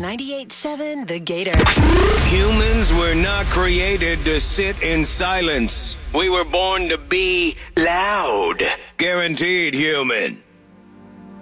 98.7 The Gator. Humans were not created to sit in silence. We were born to be loud. Guaranteed human.